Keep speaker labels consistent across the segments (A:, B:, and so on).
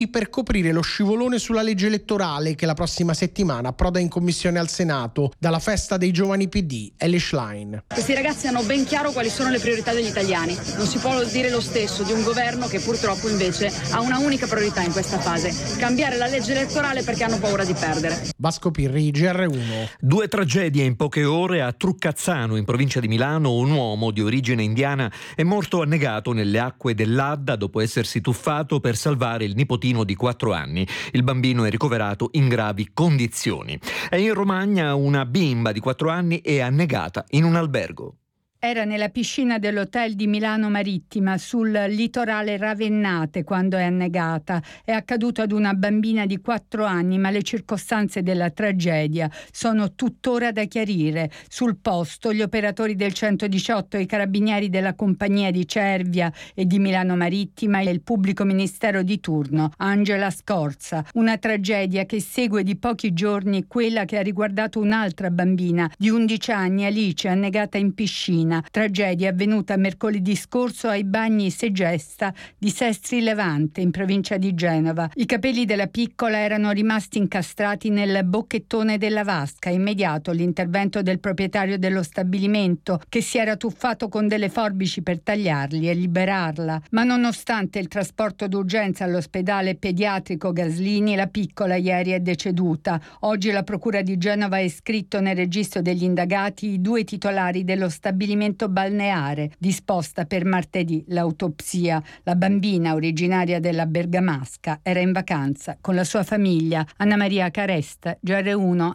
A: per coprire lo scivolone sulla legge elettorale che la prossima settimana approda in commissione al Senato. Dalla festa dei giovani PD, Ellie Schlein.
B: Questi ragazzi hanno ben chiaro quali sono le priorità degli italiani. Non si può dire lo stesso di un governo che purtroppo invece ha una unica priorità in questa fase: cambiare la legge elettorale perché hanno paura di perdere.
A: Vasco Pirri, GR1.
C: 2 tragedie in poche ore a Truccazzano, in provincia di Milano. Un uomo di origine indiana è morto annegato nelle acque dell'Adda dopo essersi tuffato per salvare il nipotino di 4 anni. Il bambino è ricoverato in gravi condizioni. E in Romagna una bimba di 4 anni è annegata in un albergo.
D: Era nella piscina dell'hotel di Milano Marittima, sul litorale Ravennate, quando è annegata. È accaduto ad una bambina di 4 anni, ma le circostanze della tragedia sono tuttora da chiarire. Sul posto gli operatori del 118, i carabinieri della compagnia di Cervia e di Milano Marittima e il pubblico ministero di turno, Angela Scorza. Una tragedia che segue di pochi giorni quella che ha riguardato un'altra bambina di 11 anni, Alice, annegata in piscina. Tragedia avvenuta mercoledì scorso ai bagni Segesta di Sestri Levante, in provincia di Genova. I capelli della piccola erano rimasti incastrati nel bocchettone della vasca. Immediato l'intervento del proprietario dello stabilimento, che si era tuffato con delle forbici per tagliarli e liberarla. Ma nonostante il trasporto d'urgenza all'ospedale pediatrico Gaslini, la piccola ieri è deceduta. Oggi la procura di Genova ha iscritto nel registro degli indagati i 2 titolari dello stabilimento balneare, disposta per martedì l'autopsia. La bambina, originaria della Bergamasca, era in vacanza con la sua famiglia. Anna Maria Caresta, GR1.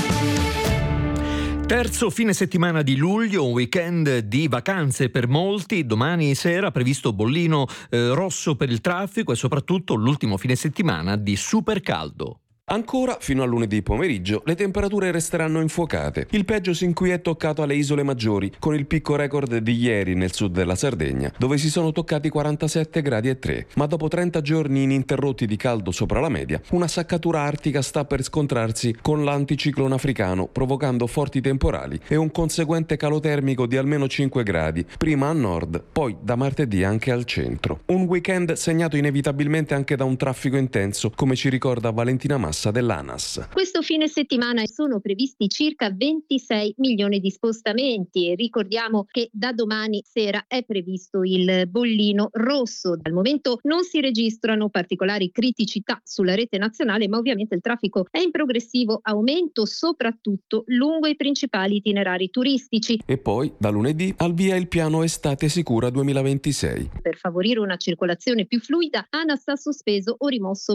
C: Terzo fine settimana di luglio, un weekend di vacanze per molti. Domani sera previsto bollino rosso per il traffico e soprattutto l'ultimo fine settimana di super caldo.
E: Ancora, fino a lunedì pomeriggio, le temperature resteranno infuocate. Il peggio sin qui è toccato alle isole maggiori, con il picco record di ieri nel sud della Sardegna, dove si sono toccati 47 gradi e 3. Ma dopo 30 giorni ininterrotti di caldo sopra la media, una saccatura artica sta per scontrarsi con l'anticiclone africano, provocando forti temporali e un conseguente calo termico di almeno 5 gradi, prima a nord, poi da martedì anche al centro. Un weekend segnato inevitabilmente anche da un traffico intenso, come ci ricorda Valentina Massa dell'ANAS.
F: Questo fine settimana sono previsti circa 26 milioni di spostamenti e ricordiamo che da domani sera è previsto il bollino rosso. Al momento non si registrano particolari criticità sulla rete nazionale, ma ovviamente il traffico è in progressivo aumento, soprattutto lungo i principali itinerari turistici.
E: E poi da lunedì al via il piano Estate Sicura 2026.
F: Per favorire una circolazione più fluida, ANAS ha sospeso o rimosso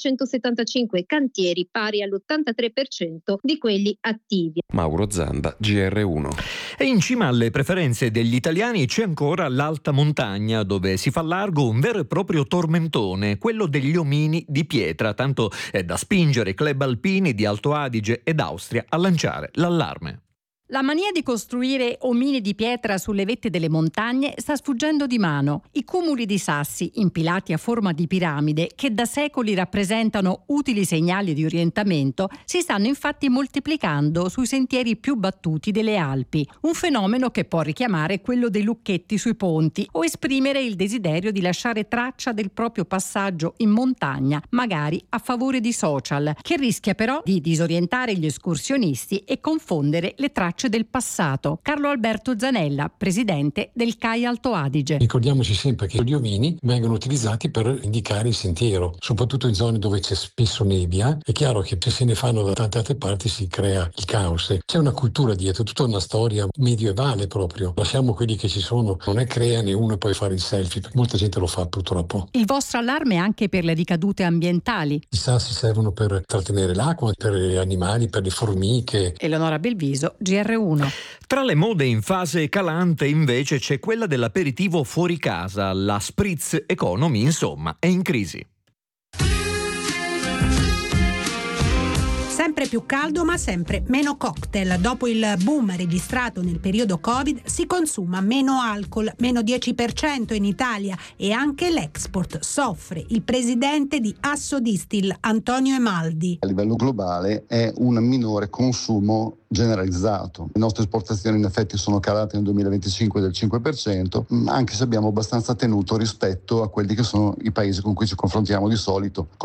F: 1175 cantieri pari all'83% di quelli attivi.
E: Mauro Zanda, GR1.
C: E in cima alle preferenze degli italiani c'è ancora l'alta montagna, dove si fa largo un vero e proprio tormentone, quello degli omini di pietra, tanto è da spingere i club alpini di Alto Adige ed Austria a lanciare l'allarme.
G: La mania di costruire omini di pietra sulle vette delle montagne sta sfuggendo di mano. I cumuli di sassi, impilati a forma di piramide, che da secoli rappresentano utili segnali di orientamento, si stanno infatti moltiplicando sui sentieri più battuti delle Alpi. Un fenomeno che può richiamare quello dei lucchetti sui ponti o esprimere il desiderio di lasciare traccia del proprio passaggio in montagna, magari a favore di social, che rischia però di disorientare gli escursionisti e confondere le tracce del passato. Carlo Alberto Zanella, presidente del CAI Alto Adige.
H: Ricordiamoci sempre che gli omini vengono utilizzati per indicare il sentiero, soprattutto in zone dove c'è spesso nebbia. È chiaro che se se ne fanno da tante altre parti si crea il caos. C'è una cultura dietro, tutta una storia medievale proprio. Lasciamo quelli che ci sono, non è creane uno e poi fare il selfie, perché molta gente lo fa purtroppo.
G: Il vostro allarme è anche per le ricadute ambientali.
H: I sassi servono per trattenere l'acqua, per gli animali, per le formiche.
G: Eleonora Belviso, GR1.
C: Tra le mode in fase calante invece c'è quella dell'aperitivo fuori casa, la spritz economy insomma è in crisi.
I: sempre più caldo ma sempre meno cocktail. Dopo il boom registrato nel periodo Covid si consuma meno alcol, meno 10% in Italia, e anche l'export soffre. Il presidente di Assodistill, Antonio Emaldi.
J: A livello globale è un minore consumo generalizzato. Le nostre esportazioni in effetti sono calate nel 2025 del 5%, anche se abbiamo abbastanza tenuto rispetto a quelli che sono i paesi con cui ci confrontiamo di solito.